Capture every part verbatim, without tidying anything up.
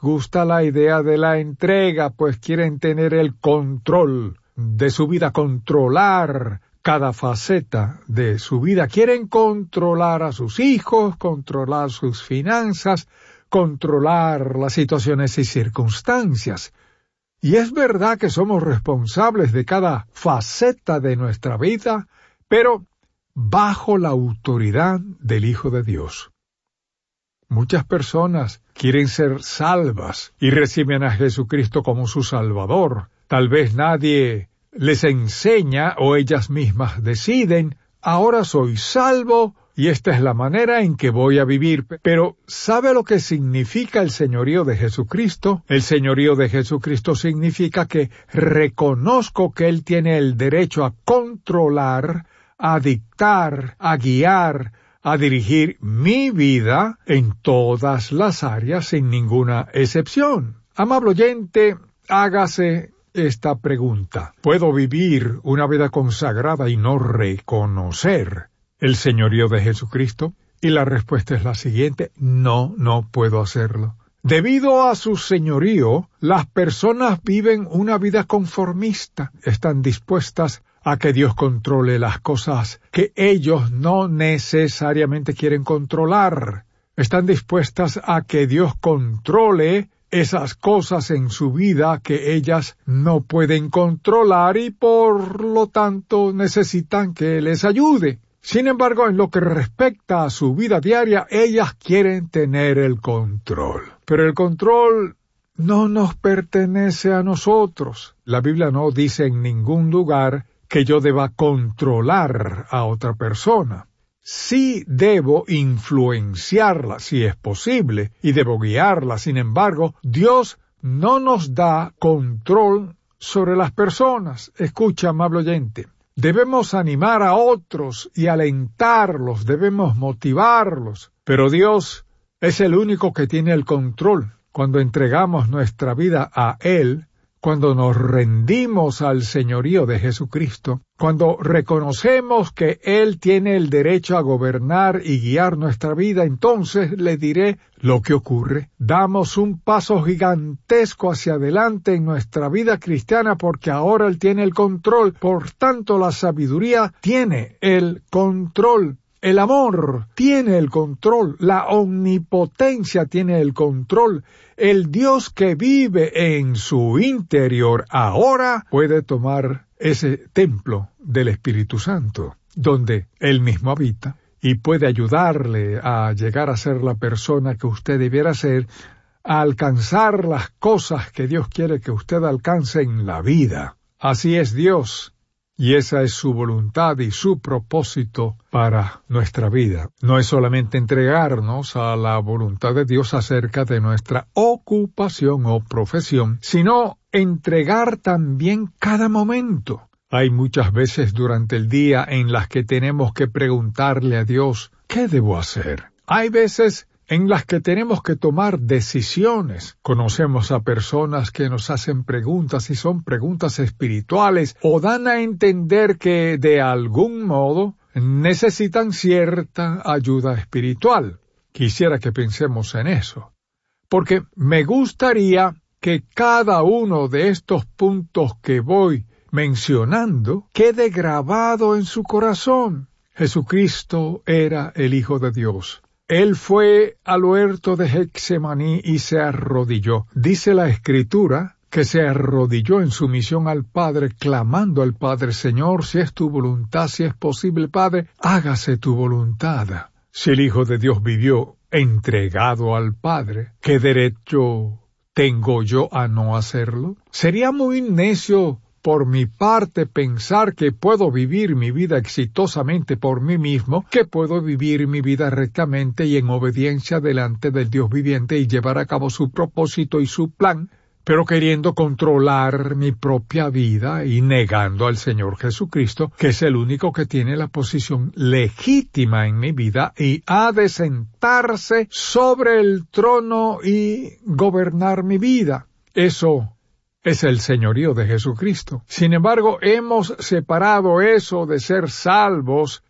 gusta la idea de la entrega, pues quieren tener el control de su vida, controlar cada faceta de su vida. Quieren controlar a sus hijos, controlar sus finanzas, controlar las situaciones y circunstancias. Y es verdad que somos responsables de cada faceta de nuestra vida, pero bajo la autoridad del Hijo de Dios. Muchas personas quieren ser salvas y reciben a Jesucristo como su Salvador. Tal vez nadie les enseña o ellas mismas deciden, ahora soy salvo y esta es la manera en que voy a vivir. Pero ¿sabe lo que significa el señorío de Jesucristo? El señorío de Jesucristo significa que reconozco que Él tiene el derecho a controlar, a dictar, a guiar, a dirigir mi vida en todas las áreas sin ninguna excepción. Amable oyente, hágase esta pregunta. ¿Puedo vivir una vida consagrada y no reconocer el señorío de Jesucristo? Y la respuesta es la siguiente: no, no puedo hacerlo. Debido a su señorío, las personas viven una vida conformista. Están dispuestas a que Dios controle las cosas que ellos no necesariamente quieren controlar. Están dispuestas a que Dios controle esas cosas en su vida que ellas no pueden controlar y por lo tanto necesitan que les ayude. Sin embargo, en lo que respecta a su vida diaria, ellas quieren tener el control. Pero el control no nos pertenece a nosotros. La Biblia no dice en ningún lugar que yo deba controlar a otra persona. Sí debo influenciarla, si es posible, y debo guiarla. Sin embargo, Dios no nos da control sobre las personas. Escucha, amable oyente. Debemos animar a otros y alentarlos, debemos motivarlos. Pero Dios es el único que tiene el control. Cuando entregamos nuestra vida a Él, cuando nos rendimos al señorío de Jesucristo, cuando reconocemos que Él tiene el derecho a gobernar y guiar nuestra vida, entonces le diré lo que ocurre. Damos un paso gigantesco hacia adelante en nuestra vida cristiana porque ahora Él tiene el control. Por tanto, la sabiduría tiene el control. El amor tiene el control, la omnipotencia tiene el control. El Dios que vive en su interior ahora puede tomar ese templo del Espíritu Santo, donde Él mismo habita, y puede ayudarle a llegar a ser la persona que usted debiera ser, a alcanzar las cosas que Dios quiere que usted alcance en la vida. Así es Dios. Y esa es su voluntad y su propósito para nuestra vida. No es solamente entregarnos a la voluntad de Dios acerca de nuestra ocupación o profesión, sino entregar también cada momento. Hay muchas veces durante el día en las que tenemos que preguntarle a Dios, ¿qué debo hacer? Hay veces en las que tenemos que tomar decisiones. Conocemos a personas que nos hacen preguntas y son preguntas espirituales o dan a entender que de algún modo necesitan cierta ayuda espiritual. Quisiera que pensemos en eso, porque me gustaría que cada uno de estos puntos que voy mencionando quede grabado en su corazón. Jesucristo era el Hijo de Dios. Él fue al huerto de Getsemaní y se arrodilló. Dice la Escritura que se arrodilló en sumisión al Padre, clamando al Padre, Señor, si es tu voluntad, si es posible, Padre, hágase tu voluntad. Si el Hijo de Dios vivió entregado al Padre, ¿qué derecho tengo yo a no hacerlo? Sería muy necio por mi parte pensar que puedo vivir mi vida exitosamente por mí mismo, que puedo vivir mi vida rectamente y en obediencia delante del Dios viviente y llevar a cabo su propósito y su plan, pero queriendo controlar mi propia vida y negando al Señor Jesucristo, que es el único que tiene la posición legítima en mi vida y ha de sentarse sobre el trono y gobernar mi vida. Eso es el señorío de Jesucristo. Sin embargo, hemos separado eso de ser salvos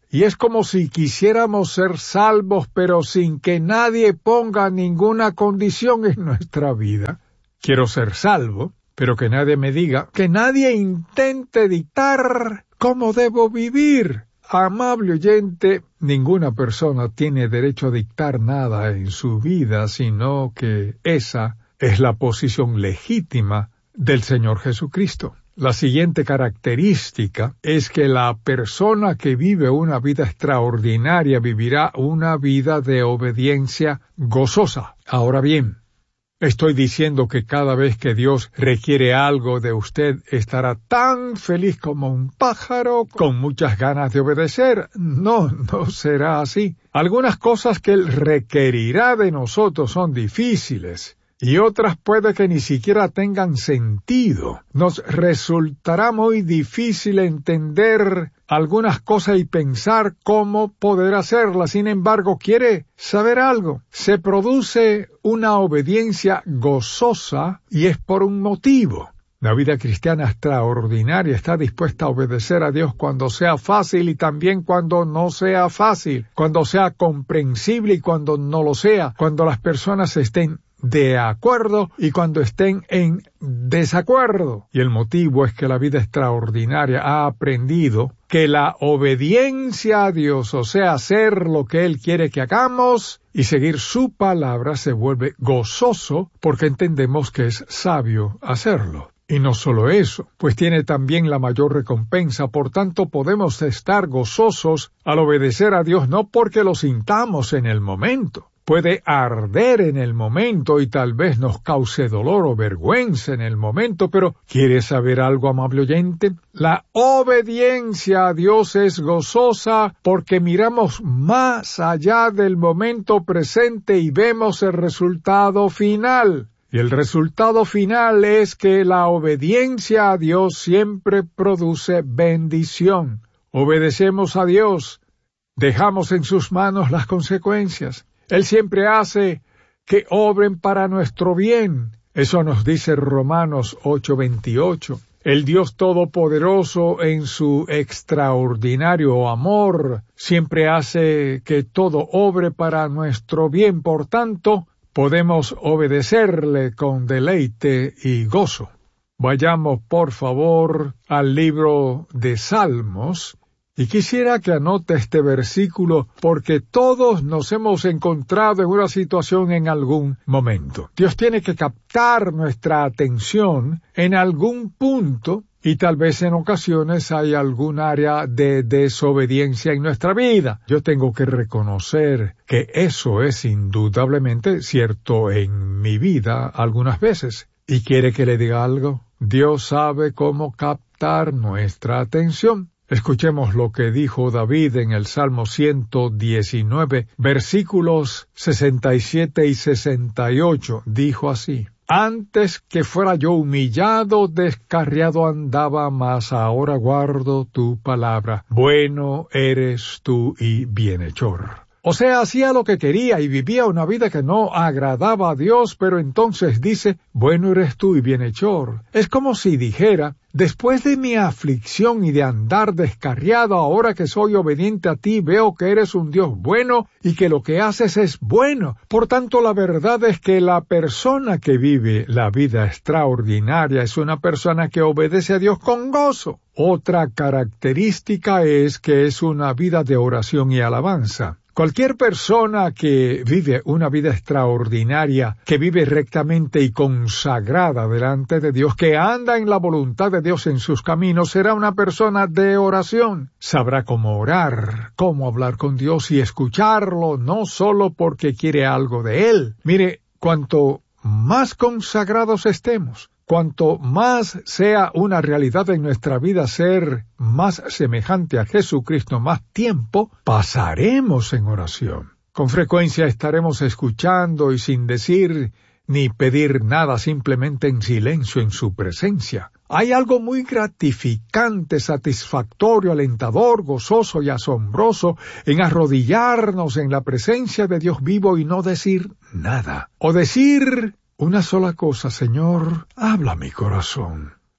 y es como si quisiéramos ser salvos, pero sin que nadie ponga ninguna condición en nuestra vida. Quiero ser salvo, pero que nadie me diga, que nadie intente dictar cómo debo vivir. Amable oyente, ninguna persona tiene derecho a dictar nada en su vida, sino que esa es la posición legítima del Señor Jesucristo. La siguiente característica es que la persona que vive una vida extraordinaria vivirá una vida de obediencia gozosa. Ahora bien, estoy diciendo que cada vez que Dios requiere algo de usted estará tan feliz como un pájaro, con muchas ganas de obedecer. No, no será así. Algunas cosas que Él requerirá de nosotros son difíciles, y otras puede que ni siquiera tengan sentido. Nos resultará muy difícil entender algunas cosas y pensar cómo poder hacerlas. Sin embargo, ¿quiere saber algo? Se produce una obediencia gozosa y es por un motivo. La vida cristiana extraordinaria está dispuesta a obedecer a Dios cuando sea fácil y también cuando no sea fácil, cuando sea comprensible y cuando no lo sea, cuando las personas estén de acuerdo y cuando estén en desacuerdo. Y el motivo es que la vida extraordinaria ha aprendido que la obediencia a Dios, o sea, hacer lo que Él quiere que hagamos y seguir su palabra, se vuelve gozoso porque entendemos que es sabio hacerlo. Y no solo eso, pues tiene también la mayor recompensa. Por tanto, podemos estar gozosos al obedecer a Dios, no porque lo sintamos en el momento. Puede arder en el momento y tal vez nos cause dolor o vergüenza en el momento, pero ¿quiere saber algo, amable oyente? La obediencia a Dios es gozosa porque miramos más allá del momento presente y vemos el resultado final. Y el resultado final es que la obediencia a Dios siempre produce bendición. Obedecemos a Dios, dejamos en sus manos las consecuencias. Él siempre hace que obren para nuestro bien. Eso nos dice Romanos ocho veintiocho. El Dios Todopoderoso, en su extraordinario amor, siempre hace que todo obre para nuestro bien. Por tanto, podemos obedecerle con deleite y gozo. Vayamos, por favor, al libro de Salmos. Y quisiera que anote este versículo porque todos nos hemos encontrado en una situación en algún momento. Dios tiene que captar nuestra atención en algún punto y tal vez en ocasiones hay algún área de desobediencia en nuestra vida. Yo tengo que reconocer que eso es indudablemente cierto en mi vida algunas veces. ¿Y quiere que le diga algo? Dios sabe cómo captar nuestra atención. Escuchemos lo que dijo David en el Salmo ciento diecinueve, versículos sesenta y siete y sesenta y ocho. Dijo así: Antes que fuera yo humillado, descarriado andaba, mas ahora guardo tu palabra. Bueno eres tú y bienhechor. O sea, hacía lo que quería y vivía una vida que no agradaba a Dios, pero entonces dice, bueno eres tú y bienhechor. Es como si dijera, después de mi aflicción y de andar descarriado, ahora que soy obediente a ti, veo que eres un Dios bueno y que lo que haces es bueno. Por tanto, la verdad es que la persona que vive la vida extraordinaria es una persona que obedece a Dios con gozo. Otra característica es que es una vida de oración y alabanza. Cualquier persona que vive una vida extraordinaria, que vive rectamente y consagrada delante de Dios, que anda en la voluntad de Dios en sus caminos, será una persona de oración. Sabrá cómo orar, cómo hablar con Dios y escucharlo, no solo porque quiere algo de Él. Mire, cuanto más consagrados estemos, cuanto más sea una realidad en nuestra vida ser más semejante a Jesucristo, más tiempo pasaremos en oración. Con frecuencia estaremos escuchando y sin decir ni pedir nada, simplemente en silencio en su presencia. Hay algo muy gratificante, satisfactorio, alentador, gozoso y asombroso en arrodillarnos en la presencia de Dios vivo y no decir nada. O decir una sola cosa: Señor, habla mi corazón.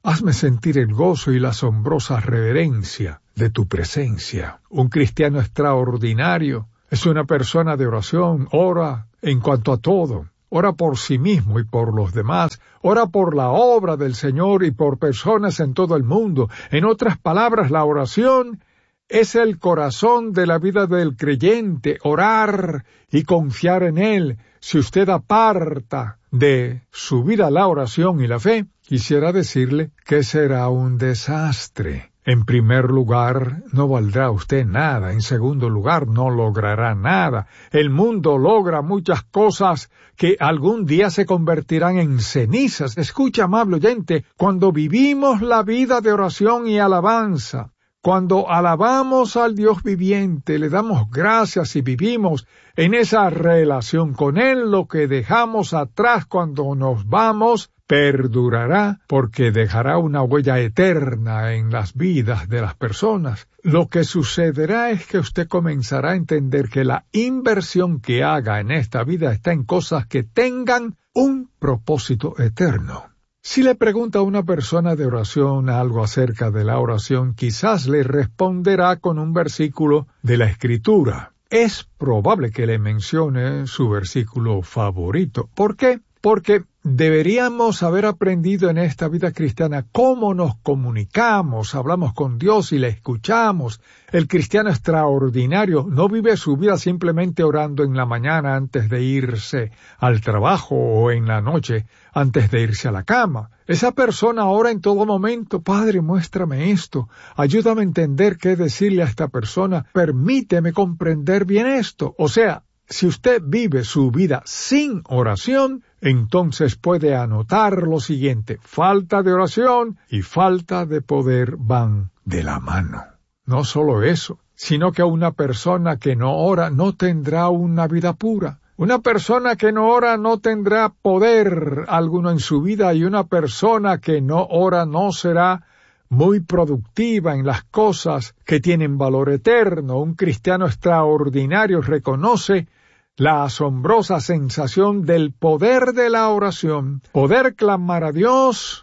Hazme sentir el gozo y la asombrosa reverencia de tu presencia. Un cristiano extraordinario es una persona de oración, ora en cuanto a todo. Ora por sí mismo y por los demás. Ora por la obra del Señor y por personas en todo el mundo. En otras palabras, la oración es el corazón de la vida del creyente. Orar y confiar en Él. Si usted aparta de su vida la oración y la fe, quisiera decirle que será un desastre. En primer lugar, no valdrá usted nada. En segundo lugar, no logrará nada. El mundo logra muchas cosas que algún día se convertirán en cenizas. Escucha, amable oyente, cuando vivimos la vida de oración y alabanza, cuando alabamos al Dios viviente, le damos gracias y vivimos en esa relación con Él, lo que dejamos atrás cuando nos vamos perdurará porque dejará una huella eterna en las vidas de las personas. Lo que sucederá es que usted comenzará a entender que la inversión que haga en esta vida está en cosas que tengan un propósito eterno. Si le pregunta a una persona de oración algo acerca de la oración, quizás le responderá con un versículo de la Escritura. Es probable que le mencione su versículo favorito. ¿Por qué? Porque deberíamos haber aprendido en esta vida cristiana cómo nos comunicamos, hablamos con Dios y le escuchamos. El cristiano extraordinario no vive su vida simplemente orando en la mañana antes de irse al trabajo o en la noche antes de irse a la cama. Esa persona ora en todo momento: Padre, muéstrame esto, ayúdame a entender qué decirle a esta persona, permíteme comprender bien esto. O sea, si usted vive su vida sin oración, entonces puede anotar lo siguiente: falta de oración y falta de poder van de la mano. No solo eso, sino que una persona que no ora no tendrá una vida pura. Una persona que no ora no tendrá poder alguno en su vida, y una persona que no ora no será muy productiva en las cosas que tienen valor eterno. Un cristiano extraordinario reconoce la asombrosa sensación del poder de la oración, poder clamar a Dios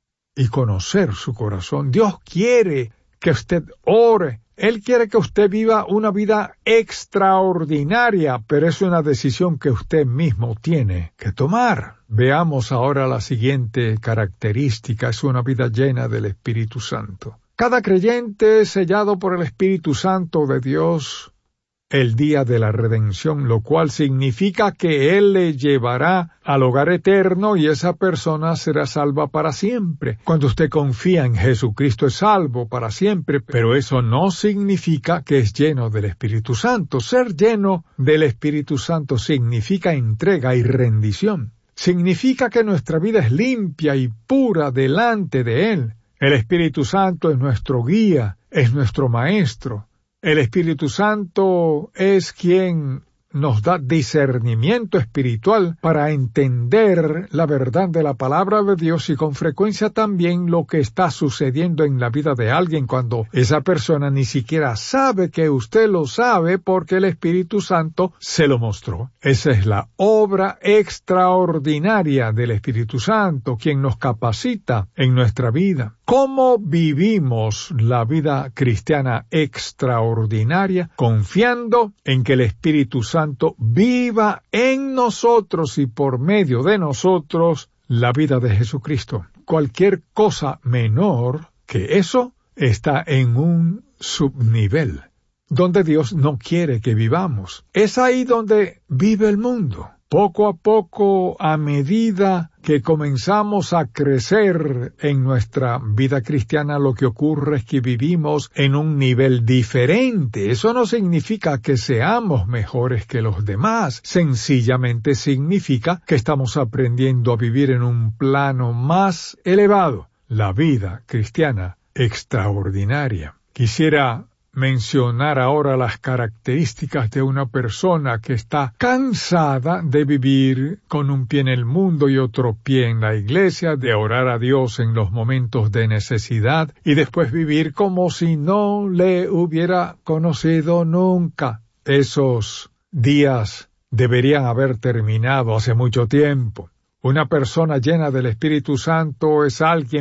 y conocer su corazón. Dios quiere que usted ore. Él quiere que usted viva una vida extraordinaria, pero es una decisión que usted mismo tiene que tomar. Veamos ahora la siguiente característica: es una vida llena del Espíritu Santo. Cada creyente es sellado por el Espíritu Santo de Dios el día de la redención, lo cual significa que Él le llevará al hogar eterno y esa persona será salva para siempre. Cuando usted confía en Jesucristo es salvo para siempre, pero eso no significa que es lleno del Espíritu Santo. Ser lleno del Espíritu Santo significa entrega y rendición. Significa que nuestra vida es limpia y pura delante de Él. El Espíritu Santo es nuestro guía, es nuestro maestro. El Espíritu Santo es quien nos da discernimiento espiritual para entender la verdad de la palabra de Dios, y con frecuencia también lo que está sucediendo en la vida de alguien cuando esa persona ni siquiera sabe que usted lo sabe porque el Espíritu Santo se lo mostró. Esa es la obra extraordinaria del Espíritu Santo, quien nos capacita en nuestra vida. ¿Cómo vivimos la vida cristiana extraordinaria? Confiando en que el Espíritu Santo viva en nosotros y por medio de nosotros la vida de Jesucristo. Cualquier cosa menor que eso está en un subnivel, donde Dios no quiere que vivamos. Es ahí donde vive el mundo. Poco a poco, a medida que comenzamos a crecer en nuestra vida cristiana, lo que ocurre es que vivimos en un nivel diferente. Eso no significa que seamos mejores que los demás. Sencillamente significa que estamos aprendiendo a vivir en un plano más elevado. La vida cristiana extraordinaria. Quisiera mencionar ahora las características de una persona que está cansada de vivir con un pie en el mundo y otro pie en la iglesia, de orar a Dios en los momentos de necesidad y después vivir como si no le hubiera conocido nunca. Esos días deberían haber terminado hace mucho tiempo. Una persona llena del Espíritu Santo es alguien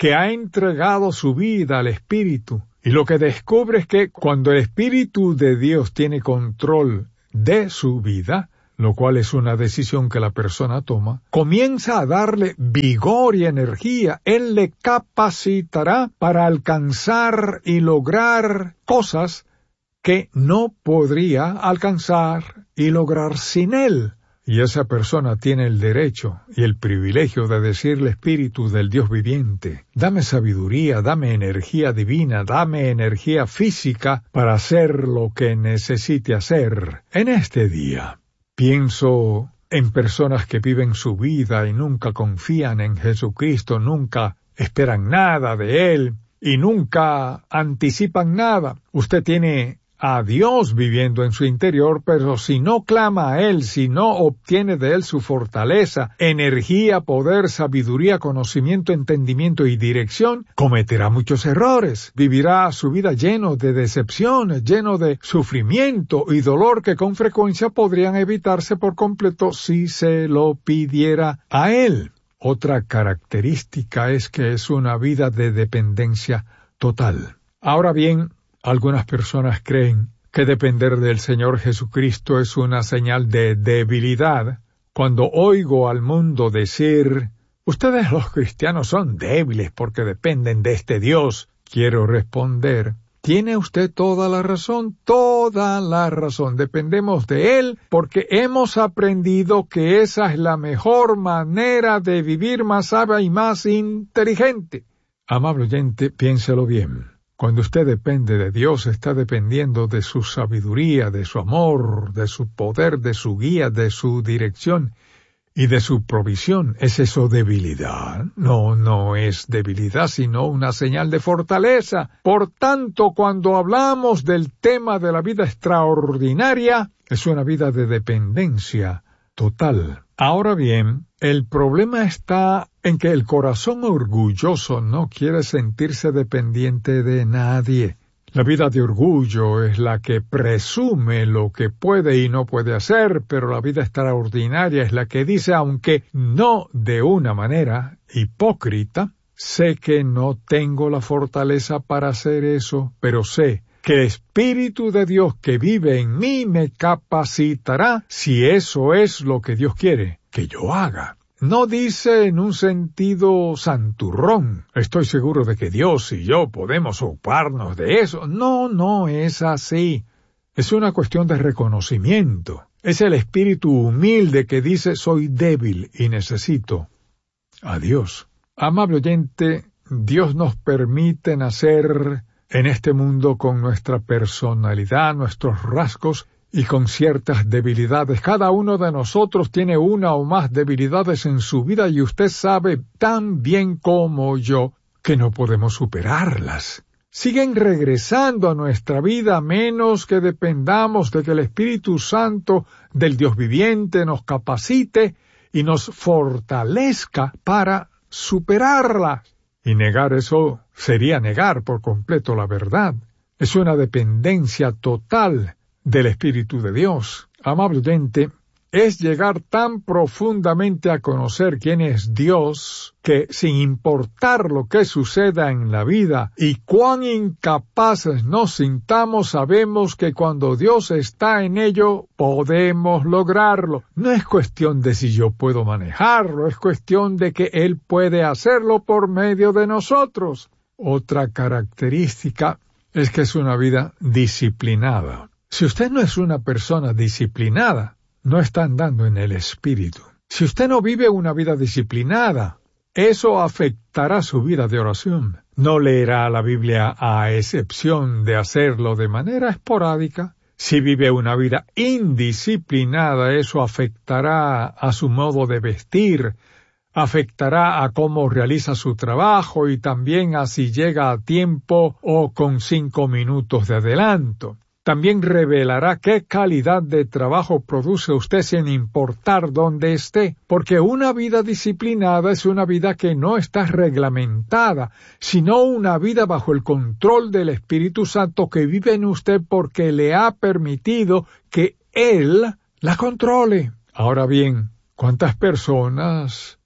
que ha entregado su vida al Espíritu, y lo que descubre es que cuando el Espíritu de Dios tiene control de su vida, lo cual es una decisión que la persona toma, comienza a darle vigor y energía. Él le capacitará para alcanzar y lograr cosas que no podría alcanzar y lograr sin él. Y esa persona tiene el derecho y el privilegio de decirle, Espíritu del Dios viviente, dame sabiduría, dame energía divina, dame energía física para hacer lo que necesite hacer en este día. Pienso en personas que viven su vida y nunca confían en Jesucristo, nunca esperan nada de Él y nunca anticipan nada. Usted tiene a Dios viviendo en su interior, pero si no clama a Él, si no obtiene de Él su fortaleza, energía, poder, sabiduría, conocimiento, entendimiento y dirección, cometerá muchos errores. Vivirá su vida lleno de decepciones, lleno de sufrimiento y dolor que con frecuencia podrían evitarse por completo si se lo pidiera a Él. Otra característica es que es una vida de dependencia total. Ahora bien, algunas personas creen que depender del Señor Jesucristo es una señal de debilidad. Cuando oigo al mundo decir, ustedes los cristianos son débiles porque dependen de este Dios, quiero responder, tiene usted toda la razón, toda la razón. Dependemos de Él porque hemos aprendido que esa es la mejor manera de vivir, más sabia y más inteligente. Amable oyente, piénselo bien. Cuando usted depende de Dios, está dependiendo de su sabiduría, de su amor, de su poder, de su guía, de su dirección y de su provisión. ¿Es eso debilidad? No, no es debilidad, sino una señal de fortaleza. Por tanto, cuando hablamos del tema de la vida extraordinaria, es una vida de dependencia total. Ahora bien, el problema está en que el corazón orgulloso no quiere sentirse dependiente de nadie. La vida de orgullo es la que presume lo que puede y no puede hacer, pero la vida extraordinaria es la que dice, aunque no de una manera hipócrita, sé que no tengo la fortaleza para hacer eso, pero sé que el Espíritu de Dios que vive en mí me capacitará si eso es lo que Dios quiere que yo haga. No dice en un sentido santurrón, estoy seguro de que Dios y yo podemos ocuparnos de eso. No, no es así. Es una cuestión de reconocimiento. Es el espíritu humilde que dice, soy débil y necesito a Dios. Amable oyente, Dios nos permite nacer en este mundo con nuestra personalidad, nuestros rasgos y con ciertas debilidades. Cada uno de nosotros tiene una o más debilidades en su vida y usted sabe tan bien como yo que no podemos superarlas. Siguen regresando a nuestra vida a menos que dependamos de que el Espíritu Santo del Dios viviente nos capacite y nos fortalezca para superarlas. Y negar eso sería negar por completo la verdad. Es una dependencia total del Espíritu de Dios. Amable oyente, es llegar tan profundamente a conocer quién es Dios, que sin importar lo que suceda en la vida y cuán incapaces nos sintamos, sabemos que cuando Dios está en ello, podemos lograrlo. No es cuestión de si yo puedo manejarlo, es cuestión de que Él puede hacerlo por medio de nosotros. Otra característica es que es una vida disciplinada. Si usted no es una persona disciplinada, no está andando en el Espíritu. Si usted no vive una vida disciplinada, eso afectará su vida de oración. No leerá la Biblia a excepción de hacerlo de manera esporádica. Si vive una vida indisciplinada, eso afectará a su modo de vestir, afectará a cómo realiza su trabajo y también a si llega a tiempo o con cinco minutos de adelanto. También revelará qué calidad de trabajo produce usted sin importar dónde esté, porque una vida disciplinada es una vida que no está reglamentada, sino una vida bajo el control del Espíritu Santo que vive en usted porque le ha permitido que Él la controle. Ahora bien, ¿cuántas personas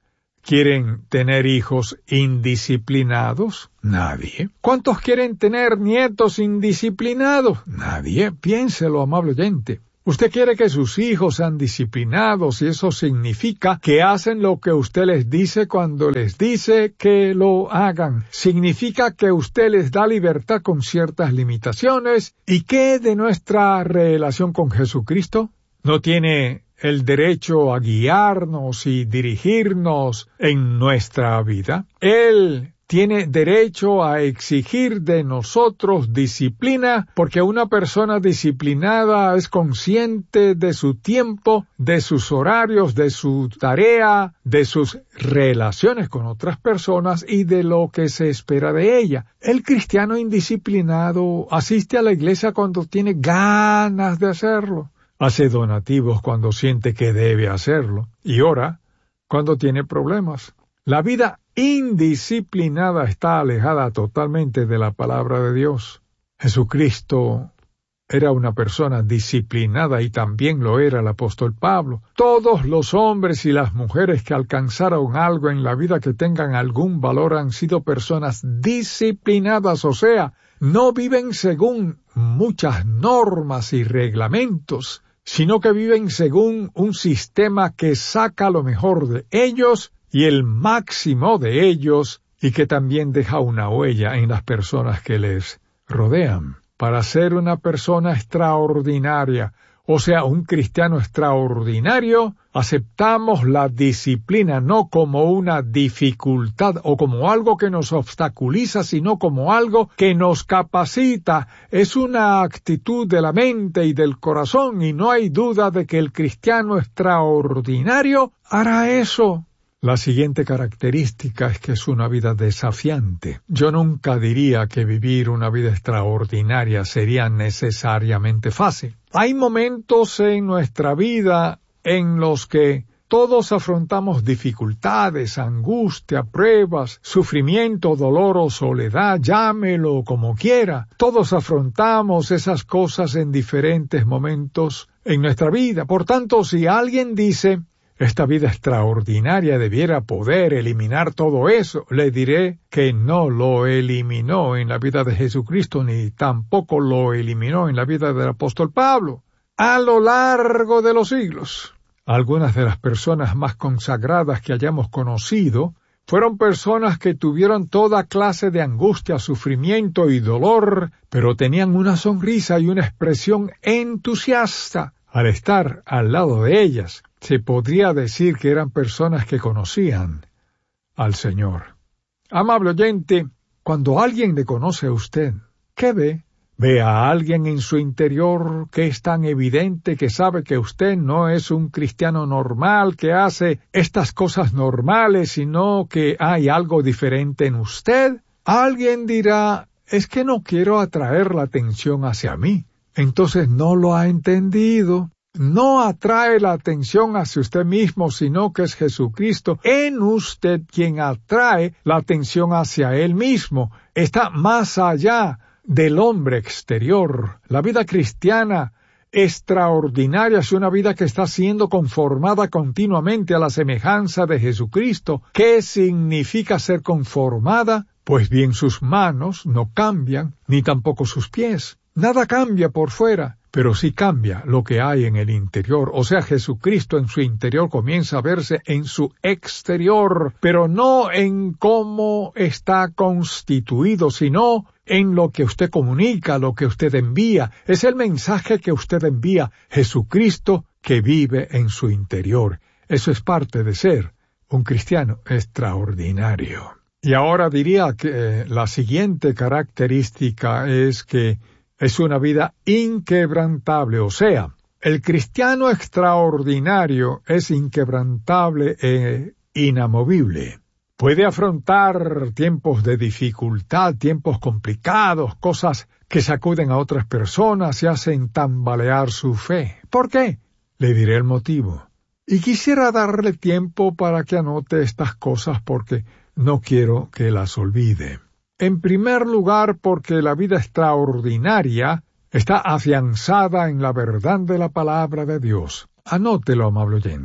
quieren tener hijos indisciplinados? Nadie. ¿Cuántos quieren tener nietos indisciplinados? Nadie. Piénselo, amable oyente. Usted quiere que sus hijos sean disciplinados y eso significa que hacen lo que usted les dice cuando les dice que lo hagan. Significa que usted les da libertad con ciertas limitaciones. ¿Y qué de nuestra relación con Jesucristo? ¿No tiene el derecho a guiarnos y dirigirnos en nuestra vida? Él tiene derecho a exigir de nosotros disciplina, porque una persona disciplinada es consciente de su tiempo, de sus horarios, de su tarea, de sus relaciones con otras personas y de lo que se espera de ella. El cristiano indisciplinado asiste a la iglesia cuando tiene ganas de hacerlo, hace donativos cuando siente que debe hacerlo y ora cuando tiene problemas. La vida indisciplinada está alejada totalmente de la palabra de Dios. Jesucristo era una persona disciplinada y también lo era el apóstol Pablo. Todos los hombres y las mujeres que alcanzaron algo en la vida que tengan algún valor han sido personas disciplinadas, o sea, no viven según muchas normas y reglamentos, sino que viven según un sistema que saca lo mejor de ellos y el máximo de ellos, y que también deja una huella en las personas que les rodean. Para ser una persona extraordinaria, o sea, un cristiano extraordinario, aceptamos la disciplina no como una dificultad o como algo que nos obstaculiza, sino como algo que nos capacita. Es una actitud de la mente y del corazón, y no hay duda de que el cristiano extraordinario hará eso. La siguiente característica es que es una vida desafiante. Yo nunca diría que vivir una vida extraordinaria sería necesariamente fácil. Hay momentos en nuestra vida en los que todos afrontamos dificultades, angustia, pruebas, sufrimiento, dolor o soledad, llámelo como quiera. Todos afrontamos esas cosas en diferentes momentos en nuestra vida. Por tanto, si alguien dice: esta vida extraordinaria debiera poder eliminar todo eso, le diré que no lo eliminó en la vida de Jesucristo, ni tampoco lo eliminó en la vida del apóstol Pablo. A lo largo de los siglos, algunas de las personas más consagradas que hayamos conocido fueron personas que tuvieron toda clase de angustia, sufrimiento y dolor, pero tenían una sonrisa y una expresión entusiasta. Al estar al lado de ellas, se podría decir que eran personas que conocían al Señor. Amable oyente, cuando alguien le conoce a usted, ¿qué ve? Ve a alguien en su interior que es tan evidente que sabe que usted no es un cristiano normal, que hace estas cosas normales, sino que hay algo diferente en usted. Alguien dirá: es que no quiero atraer la atención hacia mí. Entonces no lo ha entendido. No atrae la atención hacia usted mismo, sino que es Jesucristo en usted quien atrae la atención hacia Él mismo. Está más allá del hombre exterior. La vida cristiana extraordinaria es una vida que está siendo conformada continuamente a la semejanza de Jesucristo. ¿Qué significa ser conformada? Pues bien, sus manos no cambian, ni tampoco sus pies. Nada cambia por fuera, pero sí cambia lo que hay en el interior. O sea, Jesucristo en su interior comienza a verse en su exterior, pero no en cómo está constituido, sino en lo que usted comunica, lo que usted envía. Es el mensaje que usted envía, Jesucristo que vive en su interior. Eso es parte de ser un cristiano extraordinario. Y ahora diría que la siguiente característica es que es una vida inquebrantable, o sea, el cristiano extraordinario es inquebrantable e inamovible. Puede afrontar tiempos de dificultad, tiempos complicados, cosas que sacuden a otras personas y hacen tambalear su fe. ¿Por qué? Le diré el motivo. Y quisiera darle tiempo para que anote estas cosas porque no quiero que las olvide. En primer lugar, porque la vida extraordinaria está afianzada en la verdad de la palabra de Dios. Anótelo, amable oyente.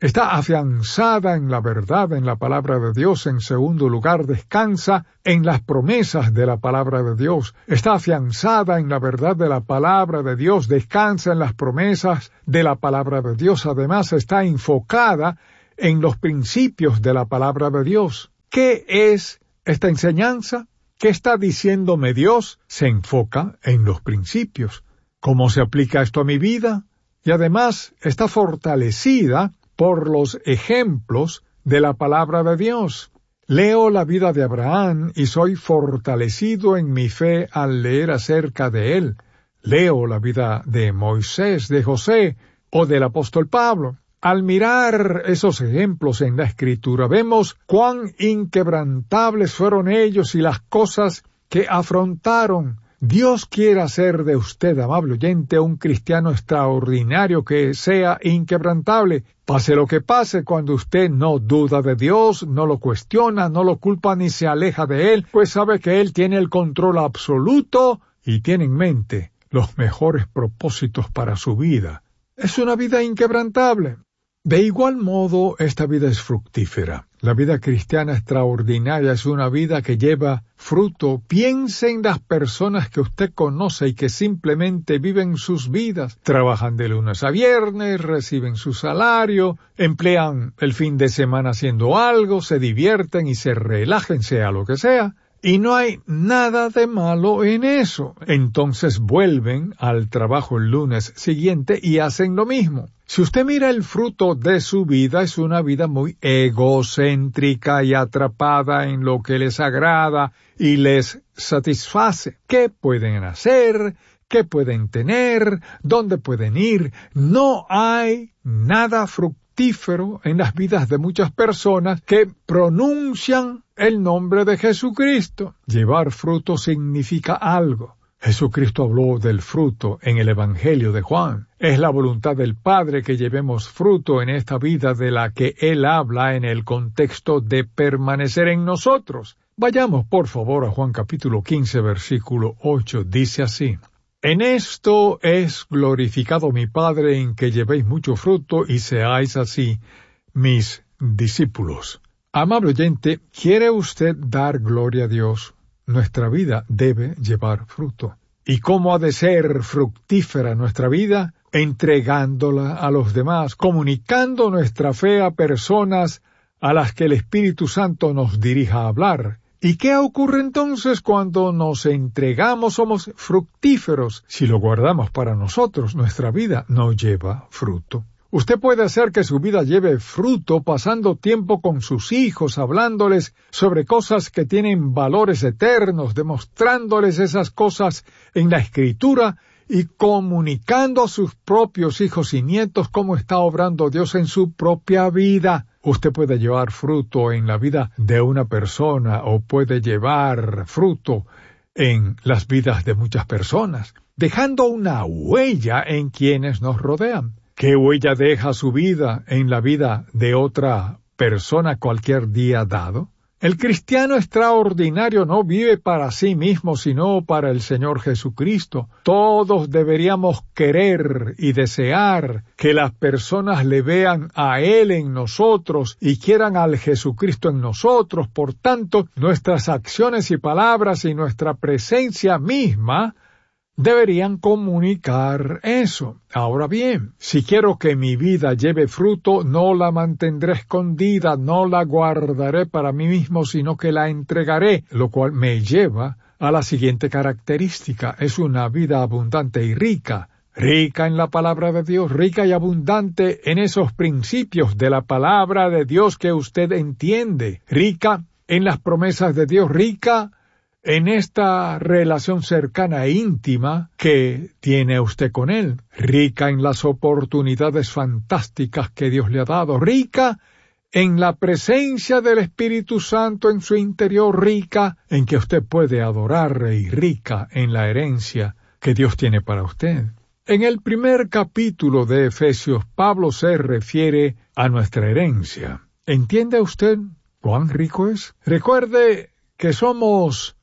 está afianzada en la verdad, en la palabra de Dios. En segundo lugar, descansa en las promesas de la palabra de Dios. Está afianzada en la verdad de la palabra de Dios, descansa en las promesas de la palabra de Dios. Además, está enfocada en los principios de la palabra de Dios. ¿Qué es esta enseñanza? ¿Qué está diciéndome Dios? Se enfoca en los principios. ¿Cómo se aplica esto a mi vida? Y además está fortalecida por los ejemplos de la palabra de Dios. Leo la vida de Abraham y soy fortalecido en mi fe al leer acerca de él. Leo la vida de Moisés, de José o del apóstol Pablo. Al mirar esos ejemplos en la Escritura, vemos cuán inquebrantables fueron ellos y las cosas que afrontaron. Dios quiere hacer de usted, amable oyente, un cristiano extraordinario que sea inquebrantable. Pase lo que pase, cuando usted no duda de Dios, no lo cuestiona, no lo culpa ni se aleja de Él, pues sabe que Él tiene el control absoluto y tiene en mente los mejores propósitos para su vida. Es una vida inquebrantable. De igual modo, esta vida es fructífera. La vida cristiana extraordinaria es una vida que lleva fruto. Piense en las personas que usted conoce y que simplemente viven sus vidas. Trabajan de lunes a viernes, reciben su salario, emplean el fin de semana haciendo algo, se divierten y se relajen, sea lo que sea. Y no hay nada de malo en eso. Entonces vuelven al trabajo el lunes siguiente y hacen lo mismo. Si usted mira el fruto de su vida, es una vida muy egocéntrica y atrapada en lo que les agrada y les satisface. ¿Qué pueden hacer? ¿Qué pueden tener? ¿Dónde pueden ir? No hay nada fructífero en las vidas de muchas personas que pronuncian el nombre de Jesucristo. Llevar fruto significa algo. Jesucristo habló del fruto en el Evangelio de Juan. Es la voluntad del Padre que llevemos fruto en esta vida de la que Él habla en el contexto de permanecer en nosotros. Vayamos, por favor, a Juan capítulo quince, versículo ocho. Dice así: En esto es glorificado mi Padre, en que llevéis mucho fruto y seáis así mis discípulos. Amable oyente, ¿quiere usted dar gloria a Dios? Nuestra vida debe llevar fruto. ¿Y cómo ha de ser fructífera nuestra vida? Entregándola a los demás, comunicando nuestra fe a personas a las que el Espíritu Santo nos dirija a hablar. ¿Y qué ocurre entonces cuando nos entregamos? Somos fructíferos. Si lo guardamos para nosotros, nuestra vida no lleva fruto. Usted puede hacer que su vida lleve fruto pasando tiempo con sus hijos, hablándoles sobre cosas que tienen valores eternos, demostrándoles esas cosas en la Escritura y comunicando a sus propios hijos y nietos cómo está obrando Dios en su propia vida. Usted puede llevar fruto en la vida de una persona o puede llevar fruto en las vidas de muchas personas, dejando una huella en quienes nos rodean. ¿Qué huella deja su vida en la vida de otra persona cualquier día dado? El cristiano extraordinario no vive para sí mismo, sino para el Señor Jesucristo. Todos deberíamos querer y desear que las personas le vean a Él en nosotros y quieran al Jesucristo en nosotros. Por tanto, nuestras acciones y palabras y nuestra presencia misma deberían comunicar eso. Ahora bien, si quiero que mi vida lleve fruto, no la mantendré escondida, no la guardaré para mí mismo, sino que la entregaré, lo cual me lleva a la siguiente característica: es una vida abundante y rica. Rica en la palabra de Dios, rica y abundante en esos principios de la palabra de Dios que usted entiende, rica en las promesas de Dios, rica en esta relación cercana e íntima que tiene usted con Él, rica en las oportunidades fantásticas que Dios le ha dado, rica en la presencia del Espíritu Santo en su interior, rica en que usted puede adorarle y rica en la herencia que Dios tiene para usted. En el primer capítulo de Efesios, Pablo se refiere a nuestra herencia. ¿Entiende usted cuán rico es? Recuerde que somos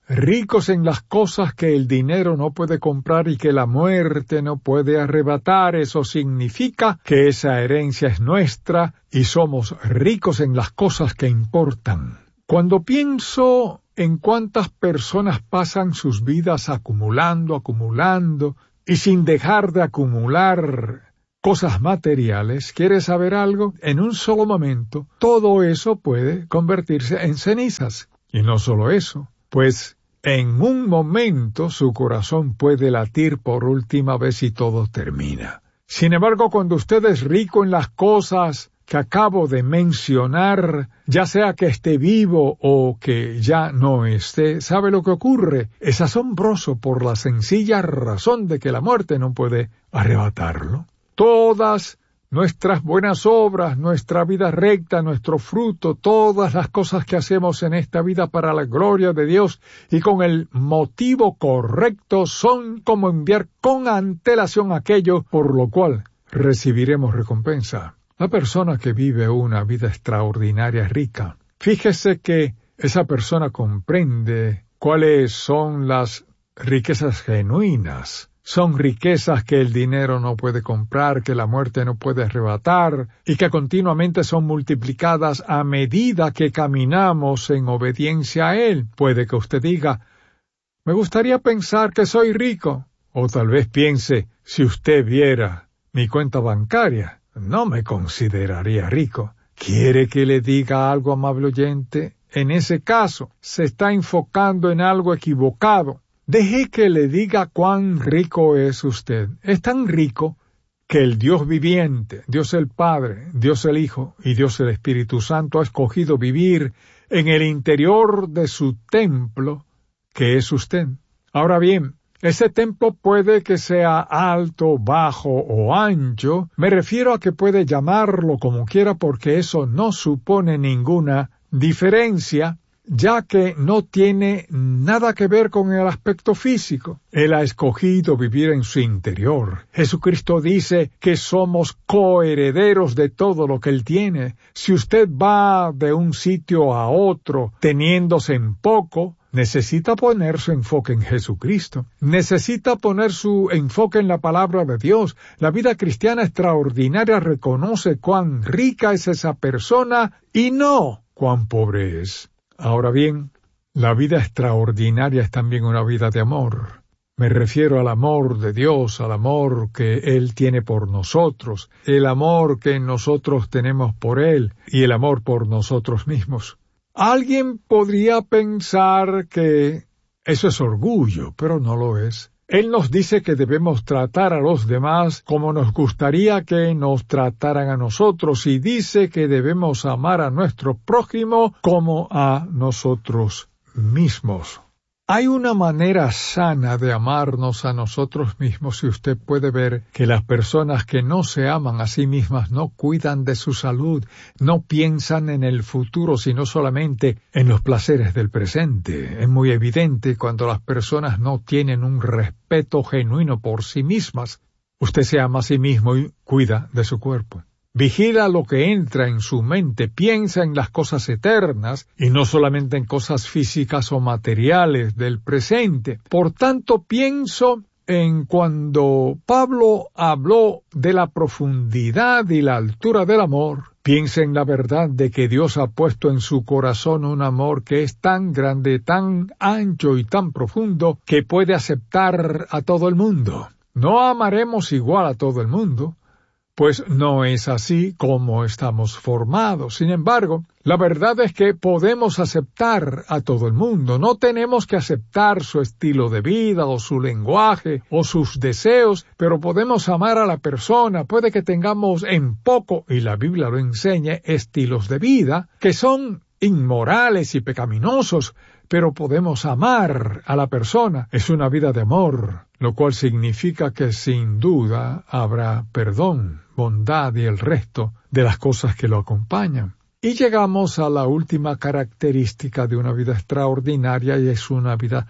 ricos en las cosas que el dinero no puede comprar y que la muerte no puede arrebatar. Eso significa que esa herencia es nuestra y somos ricos en las cosas que importan. Cuando pienso en cuántas personas pasan sus vidas acumulando, acumulando y sin dejar de acumular cosas materiales, ¿quieres saber algo? En un solo momento, todo eso puede convertirse en cenizas. Y no solo eso, pues en un momento su corazón puede latir por última vez y todo termina. Sin embargo, cuando usted es rico en las cosas que acabo de mencionar, ya sea que esté vivo o que ya no esté, ¿sabe lo que ocurre? Es asombroso por la sencilla razón de que la muerte no puede arrebatarlo. Todas nuestras buenas obras, nuestra vida recta, nuestro fruto, todas las cosas que hacemos en esta vida para la gloria de Dios y con el motivo correcto son como enviar con antelación aquello por lo cual recibiremos recompensa. La persona que vive una vida extraordinaria rica, fíjese que esa persona comprende cuáles son las riquezas genuinas. Son riquezas que el dinero no puede comprar, que la muerte no puede arrebatar, y que continuamente son multiplicadas a medida que caminamos en obediencia a Él. Puede que usted diga, me gustaría pensar que soy rico. O tal vez piense, si usted viera mi cuenta bancaria, no me consideraría rico. ¿Quiere que le diga algo, amable oyente? En ese caso, se está enfocando en algo equivocado. Deje que le diga cuán rico es usted. Es tan rico que el Dios viviente, Dios el Padre, Dios el Hijo y Dios el Espíritu Santo ha escogido vivir en el interior de su templo, que es usted. Ahora bien, ese templo puede que sea alto, bajo o ancho. Me refiero a que puede llamarlo como quiera porque eso no supone ninguna diferencia, ya que no tiene nada que ver con el aspecto físico. Él ha escogido vivir en su interior. Jesucristo dice que somos coherederos de todo lo que Él tiene. Si usted va de un sitio a otro teniéndose en poco, necesita poner su enfoque en Jesucristo. Necesita poner su enfoque en la palabra de Dios. La vida cristiana extraordinaria reconoce cuán rica es esa persona y no cuán pobre es. Ahora bien, la vida extraordinaria es también una vida de amor. Me refiero al amor de Dios, al amor que Él tiene por nosotros, el amor que nosotros tenemos por Él y el amor por nosotros mismos. Alguien podría pensar que eso es orgullo, pero no lo es. Él nos dice que debemos tratar a los demás como nos gustaría que nos trataran a nosotros y dice que debemos amar a nuestro prójimo como a nosotros mismos. Hay una manera sana de amarnos a nosotros mismos y usted puede ver que las personas que no se aman a sí mismas no cuidan de su salud, no piensan en el futuro, sino solamente en los placeres del presente. Es muy evidente cuando las personas no tienen un respeto genuino por sí mismas. Usted se ama a sí mismo y cuida de su cuerpo. Vigila lo que entra en su mente, piensa en las cosas eternas y no solamente en cosas físicas o materiales del presente. Por tanto, pienso en cuando Pablo habló de la profundidad y la altura del amor. Piensa en la verdad de que Dios ha puesto en su corazón un amor que es tan grande, tan ancho y tan profundo que puede aceptar a todo el mundo. No amaremos igual a todo el mundo, pues no es así como estamos formados. Sin embargo, la verdad es que podemos aceptar a todo el mundo. No tenemos que aceptar su estilo de vida o su lenguaje o sus deseos, pero podemos amar a la persona. Puede que tengamos en poco, y la Biblia lo enseña, estilos de vida que son inmorales y pecaminosos, pero podemos amar a la persona. Es una vida de amor, lo cual significa que sin duda habrá perdón, bondad y el resto de las cosas que lo acompañan. Y llegamos a la última característica de una vida extraordinaria y es una vida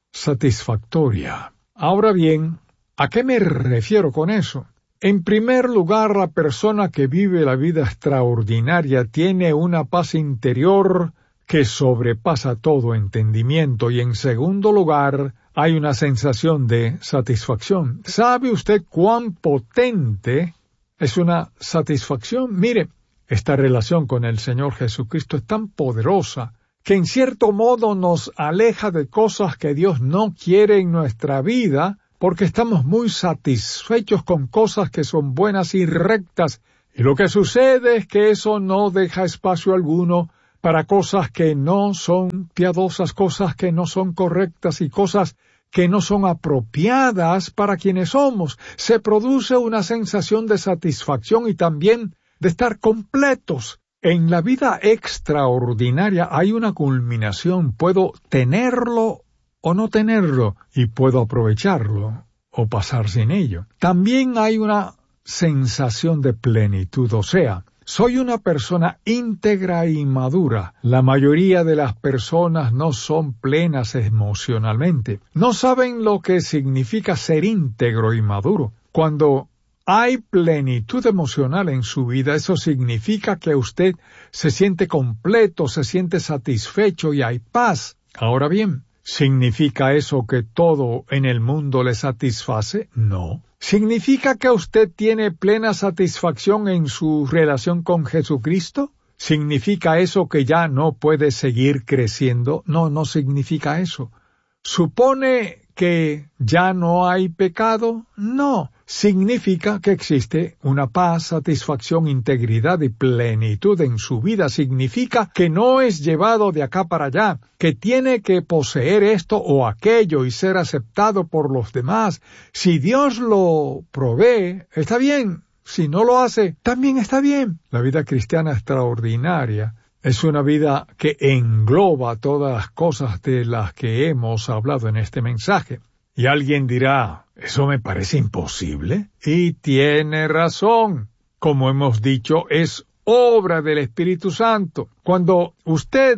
satisfactoria. Ahora bien, ¿a qué me refiero con eso? En primer lugar, la persona que vive la vida extraordinaria tiene una paz interior que sobrepasa todo entendimiento, y en segundo lugar, hay una sensación de satisfacción. ¿Sabe usted cuán potente es una satisfacción? Mire, esta relación con el Señor Jesucristo es tan poderosa que en cierto modo nos aleja de cosas que Dios no quiere en nuestra vida, porque estamos muy satisfechos con cosas que son buenas y rectas, y lo que sucede es que eso no deja espacio alguno para cosas que no son piadosas, cosas que no son correctas y cosas que no son apropiadas para quienes somos. Se produce una sensación de satisfacción y también de estar completos. En la vida extraordinaria hay una culminación. Puedo tenerlo o no tenerlo, y puedo aprovecharlo o pasar sin ello. También hay una sensación de plenitud, o sea, soy una persona íntegra y madura. La mayoría de las personas no son plenas emocionalmente. No saben lo que significa ser íntegro y maduro. Cuando hay plenitud emocional en su vida, eso significa que usted se siente completo, se siente satisfecho y hay paz. Ahora bien, ¿significa eso que todo en el mundo le satisface? No. ¿Significa que usted tiene plena satisfacción en su relación con Jesucristo? ¿Significa eso que ya no puede seguir creciendo? No, no significa eso. ¿Supone que ya no hay pecado? No. Significa que existe una paz, satisfacción, integridad y plenitud en su vida. Significa que no es llevado de acá para allá, que tiene que poseer esto o aquello y ser aceptado por los demás. Si Dios lo provee, está bien. Si no lo hace, también está bien. La vida cristiana extraordinaria es una vida que engloba todas las cosas de las que hemos hablado en este mensaje. Y alguien dirá, ¿eso me parece imposible? Y tiene razón. Como hemos dicho, es obra del Espíritu Santo. Cuando usted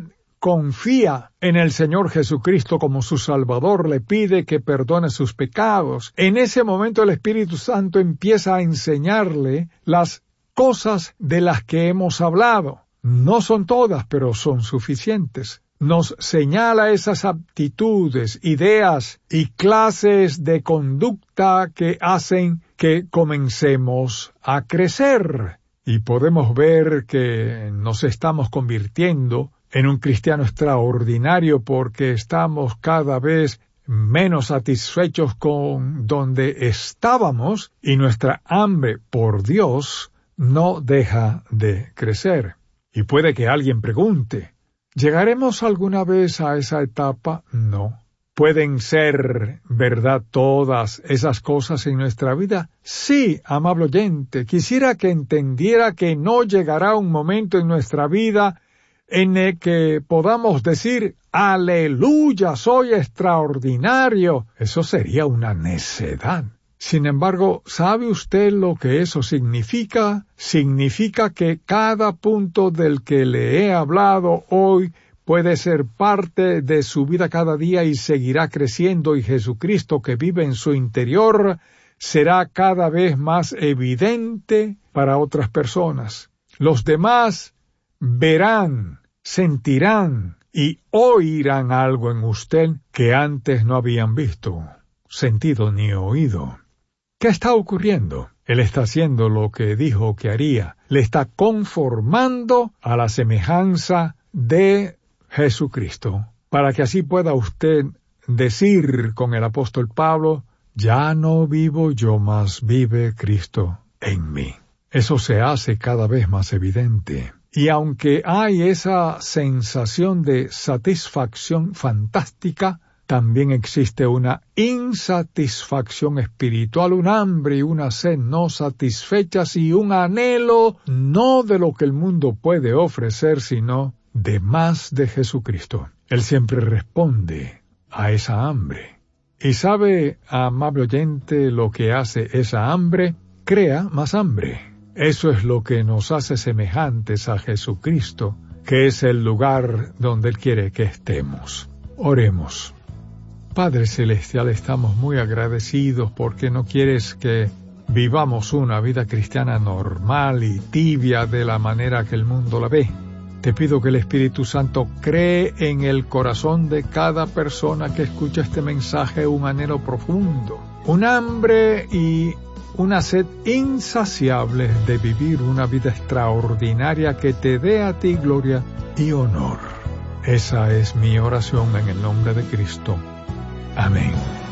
confía en el Señor Jesucristo como su Salvador, le pide que perdone sus pecados, en ese momento el Espíritu Santo empieza a enseñarle las cosas de las que hemos hablado. No son todas, pero son suficientes. Nos señala esas aptitudes, ideas y clases de conducta que hacen que comencemos a crecer. Y podemos ver que nos estamos convirtiendo en un cristiano extraordinario porque estamos cada vez menos satisfechos con donde estábamos y nuestra hambre por Dios no deja de crecer. Y puede que alguien pregunte, ¿llegaremos alguna vez a esa etapa? No. ¿Pueden ser verdad todas esas cosas en nuestra vida? Sí, amable oyente. Quisiera que entendiera que no llegará un momento en nuestra vida en el que podamos decir, ¡aleluya, soy extraordinario! Eso sería una necedad. Sin embargo, ¿sabe usted lo que eso significa? Significa que cada punto del que le he hablado hoy puede ser parte de su vida cada día y seguirá creciendo, y Jesucristo que vive en su interior será cada vez más evidente para otras personas. Los demás verán, sentirán y oirán algo en usted que antes no habían visto, sentido ni oído. ¿Qué está ocurriendo? Él está haciendo lo que dijo que haría. Le está conformando a la semejanza de Jesucristo, para que así pueda usted decir con el apóstol Pablo, ya no vivo yo, mas vive Cristo en mí. Eso se hace cada vez más evidente. Y aunque hay esa sensación de satisfacción fantástica, también existe una insatisfacción espiritual, un hambre y una sed no satisfechas y un anhelo no de lo que el mundo puede ofrecer, sino de más de Jesucristo. Él siempre responde a esa hambre. ¿Y sabe, amable oyente, lo que hace esa hambre? Crea más hambre. Eso es lo que nos hace semejantes a Jesucristo, que es el lugar donde Él quiere que estemos. Oremos. Padre Celestial, estamos muy agradecidos porque no quieres que vivamos una vida cristiana normal y tibia de la manera que el mundo la ve. Te pido que el Espíritu Santo cree en el corazón de cada persona que escucha este mensaje un anhelo profundo, un hambre y una sed insaciable de vivir una vida extraordinaria que te dé a ti gloria y honor. Esa es mi oración en el nombre de Cristo. Amén.